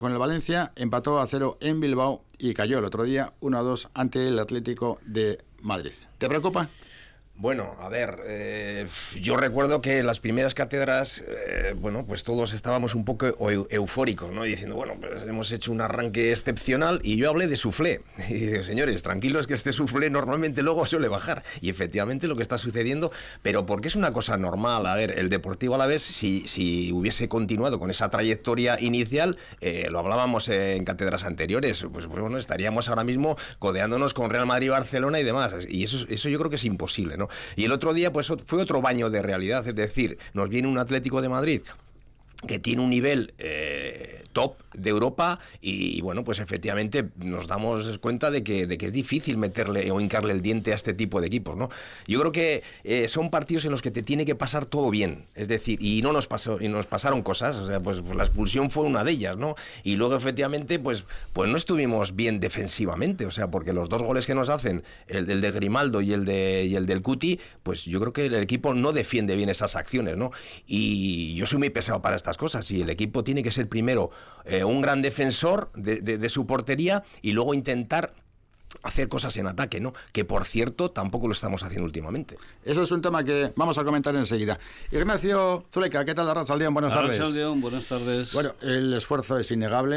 Con el Valencia empató a 0 en Bilbao y cayó el otro día 1-2 ante el Atlético de Madrid. ¿Te preocupa? Bueno, a ver, yo recuerdo que en las primeras cátedras, bueno, pues todos estábamos un poco eufóricos, ¿no? Y diciendo, bueno, pues hemos hecho un arranque excepcional, y yo hablé de suflé. Y dije, señores, tranquilos, que este suflé normalmente luego suele bajar. Y efectivamente lo que está sucediendo, pero porque es una cosa normal. A ver, el Deportivo Alavés, si hubiese continuado con esa trayectoria inicial, lo hablábamos en cátedras anteriores, pues bueno, estaríamos ahora mismo codeándonos con Real Madrid, Barcelona y demás. Y eso yo creo que es imposible, ¿no? Y el otro día pues fue otro baño de realidad, es decir, nos viene un Atlético de Madrid que tiene un nivel top de Europa y bueno, pues efectivamente nos damos cuenta de que es difícil meterle o hincarle el diente a este tipo de equipos, ¿no? Yo creo que son partidos en los que te tiene que pasar todo bien, es decir, y no nos pasó, y nos pasaron cosas, o sea, pues la expulsión fue una de ellas, ¿no? Y luego efectivamente pues no estuvimos bien defensivamente, o sea, porque los dos goles que nos hacen, el de Grimaldo y el del Cuti, pues yo creo que el equipo no defiende bien esas acciones, ¿no? Y yo soy muy pesado para estas cosas, y el equipo tiene que ser primero un gran defensor de su portería y luego intentar hacer cosas en ataque, ¿no? Que por cierto tampoco lo estamos haciendo últimamente. Eso es un tema que vamos a comentar enseguida. Ignacio Zuleika, ¿qué tal? Arratsaldeon, buenas tardes. Arratsaldeon, buenas tardes. Bueno, el esfuerzo es innegable.